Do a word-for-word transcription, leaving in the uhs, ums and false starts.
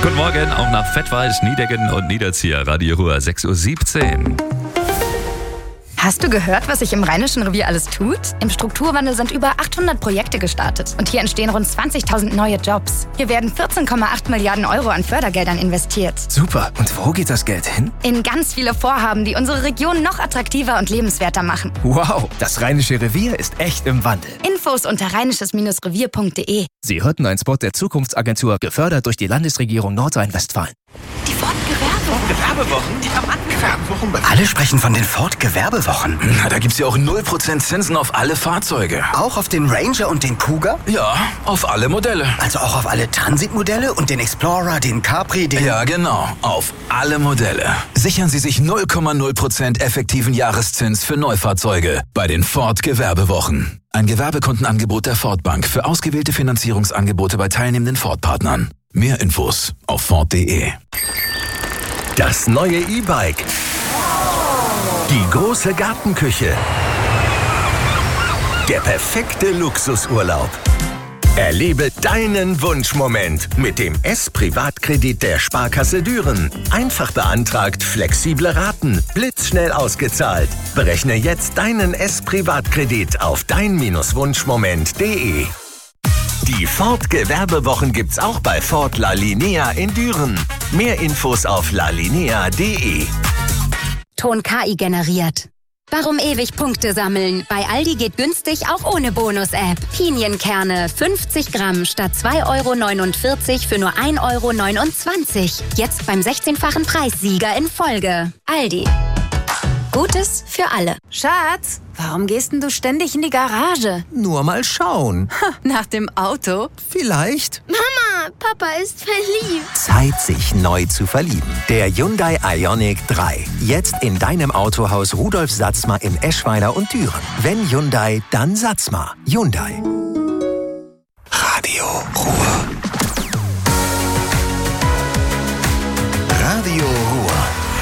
Guten Morgen, auch nach Fettwald, Niedecken und Niederzieher. Radio Ruhr, sechs Uhr siebzehn. Hast du gehört, was sich im Rheinischen Revier alles tut? Im Strukturwandel sind über achthundert Projekte gestartet und hier entstehen rund zwanzigtausend neue Jobs. Hier werden vierzehn Komma acht Milliarden Euro an Fördergeldern investiert. Super. Und wo geht das Geld hin? In ganz viele Vorhaben, die unsere Region noch attraktiver und lebenswerter machen. Wow, das Rheinische Revier ist echt im Wandel. Infos unter rheinisches Revier punkt de. Sie hörten einen Spot der Zukunftsagentur, gefördert durch die Landesregierung Nordrhein-Westfalen. Die Ford-Gewerbewochen. Gewerbewochen? Die haben Gewerbewochen bei Alle sprechen von den Ford-Gewerbewochen. Na, da gibt's ja auch null Prozent Zinsen auf alle Fahrzeuge. Auch auf den Ranger und den Kuga? Ja, auf alle Modelle. Also auch auf alle Transitmodelle und den Explorer, den Capri, den... Ja, genau. Auf alle Modelle. Sichern Sie sich null Komma null Prozent effektiven Jahreszins für Neufahrzeuge bei den Ford-Gewerbewochen. Ein Gewerbekundenangebot der Ford Bank für ausgewählte Finanzierungsangebote bei teilnehmenden Ford-Partnern. Mehr Infos auf Ford punkt de. Das neue E-Bike. Die große Gartenküche. Der perfekte Luxusurlaub. Erlebe deinen Wunschmoment mit dem S-Privatkredit der Sparkasse Düren. Einfach beantragt, flexible Raten, blitzschnell ausgezahlt. Berechne jetzt deinen S-Privatkredit auf dein Wunschmoment punkt de. Die Ford-Gewerbewochen gibt's auch bei Ford La Linea in Düren. Mehr Infos auf lalinea punkt de. Ton K I generiert. Warum ewig Punkte sammeln? Bei Aldi geht günstig auch ohne Bonus-App. Pinienkerne fünfzig Gramm statt zwei Euro neunundvierzig für nur ein Euro neunundzwanzig. Jetzt beim sechzehnfachen Preissieger in Folge. Aldi. Gutes für alle. Schatz, warum gehst denn du ständig in die Garage? Nur mal schauen. Nach dem Auto? Vielleicht. Mama, Papa ist verliebt. Zeit, sich neu zu verlieben. Der Hyundai Ioniq drei. Jetzt in deinem Autohaus Rudolf Satzma in Eschweiler und Düren. Wenn Hyundai, dann Satzma. Hyundai. Radio Ruhr.